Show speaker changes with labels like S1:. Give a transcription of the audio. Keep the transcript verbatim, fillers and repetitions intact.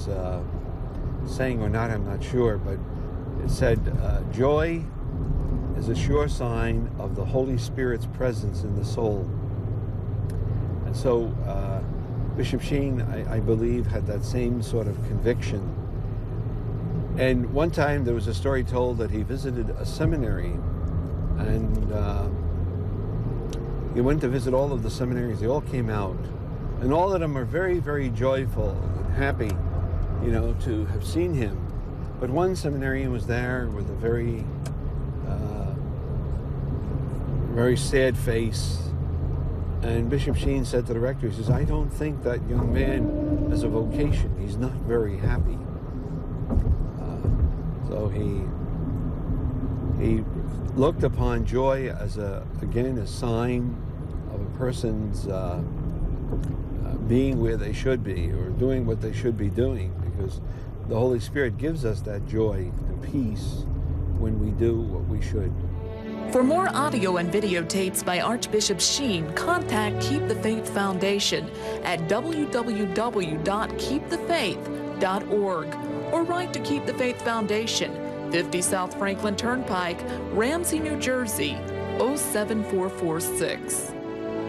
S1: uh, saying or not, I'm not sure, but it said, uh, joy is a sure sign of the Holy Spirit's presence in the soul. And so uh, Bishop Sheen, I, I believe, had that same sort of conviction. And one time there was a story told that he visited a seminary, and uh, he went to visit all of the seminaries. They all came out, and all of them are very, very joyful and happy, you know, to have seen him. But one seminarian was there with a very, uh, very sad face. And Bishop Sheen said to the rector, he says, I don't think that young man has a vocation. He's not very happy. Uh, so he, he looked upon joy as, a, again, a sign of a person's uh, uh, being where they should be, or doing what they should be doing, because the Holy Spirit gives us that joy and peace when we do what we should.
S2: For more audio and videotapes by Archbishop Sheen, contact Keep the Faith Foundation at w w w dot keep the faith dot org or write to Keep the Faith Foundation, fifty South Franklin Turnpike, Ramsey, New Jersey, oh seven four four six.